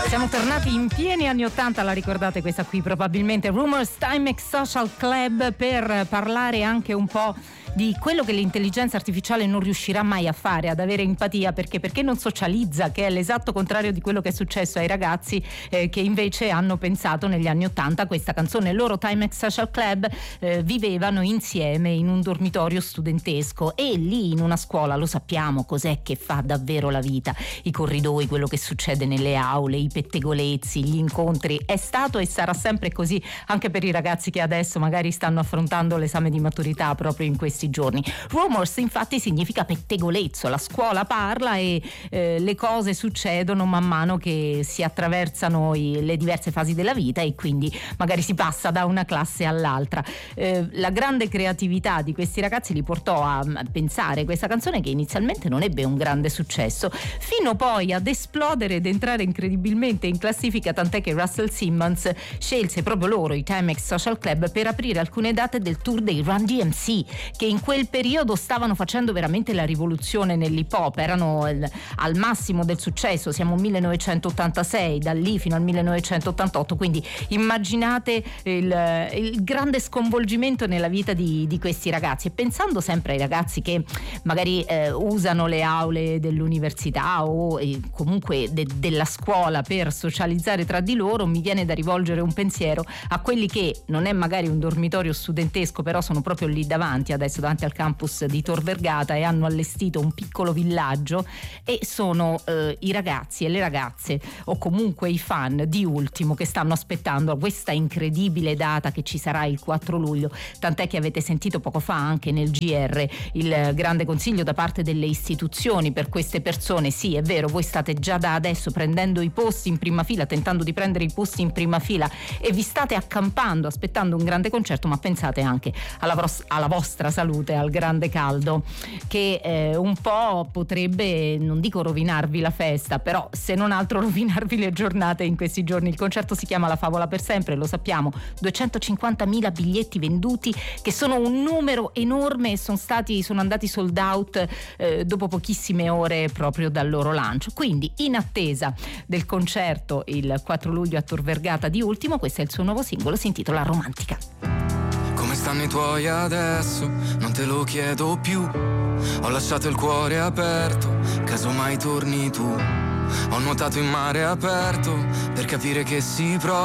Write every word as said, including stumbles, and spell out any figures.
Siamo tornati in pieni anni ottanta, la ricordate questa qui probabilmente, Rumors Timex Social Club, per parlare anche un po' di quello che l'intelligenza artificiale non riuscirà mai a fare, ad avere empatia, perché perché non socializza, che è l'esatto contrario di quello che è successo ai ragazzi eh, che invece hanno pensato negli anni ottanta questa canzone. Loro, Timex Social Club, eh, vivevano insieme in un dormitorio studentesco, e lì in una scuola, lo sappiamo cos'è che fa davvero la vita, i corridoi, quello che succede nelle aule, i pettegolezzi, gli incontri. È stato e sarà sempre così anche per i ragazzi che adesso magari stanno affrontando l'esame di maturità proprio in questi giorni. Rumors infatti significa pettegolezzo, la scuola parla e eh, le cose succedono man mano che si attraversano i, le diverse fasi della vita, e quindi magari si passa da una classe all'altra. Eh, la grande creatività di questi ragazzi li portò a pensare questa canzone, che inizialmente non ebbe un grande successo, fino poi ad esplodere ed entrare incredibilmente in classifica, tant'è che Russell Simmons scelse proprio loro, i Timex Social Club, per aprire alcune date del tour dei Run D M C, che in quel periodo stavano facendo veramente la rivoluzione nell'hip hop, erano il, al massimo del successo. Siamo millenovecentottantasei, da lì fino al millenovecentottantotto, quindi immaginate il, il grande sconvolgimento nella vita di, di questi ragazzi. E pensando sempre ai ragazzi che magari eh, usano le aule dell'università o eh, comunque de, della scuola per socializzare tra di loro, mi viene da rivolgere un pensiero a quelli che non è magari un dormitorio studentesco, però sono proprio lì davanti, adesso davanti al campus di Tor Vergata, e hanno allestito un piccolo villaggio, e sono eh, i ragazzi e le ragazze, o comunque i fan di Ultimo, che stanno aspettando questa incredibile data che ci sarà il quattro luglio, tant'è che avete sentito poco fa anche nel G R il grande consiglio da parte delle istituzioni per queste persone. Sì, è vero, voi state già da adesso prendendo i posti in prima fila, tentando di prendere i posti in prima fila, e vi state accampando aspettando un grande concerto, ma pensate anche alla, vos- alla vostra salute, al grande caldo che eh, un po' potrebbe, non dico rovinarvi la festa, però se non altro rovinarvi le giornate in questi giorni. Il concerto si chiama La Favola per Sempre, lo sappiamo, duecentocinquantamila biglietti venduti, che sono un numero enorme, e sono stati sono andati sold out eh, dopo pochissime ore proprio dal loro lancio. Quindi in attesa del concerto il quattro luglio a Tor Vergata di Ultimo, questo è il suo nuovo singolo, si intitola Romantica. Come stanno i tuoi adesso? Non te lo chiedo più. Ho lasciato il cuore aperto, casomai torni tu. Ho nuotato in mare aperto per capire che si prova.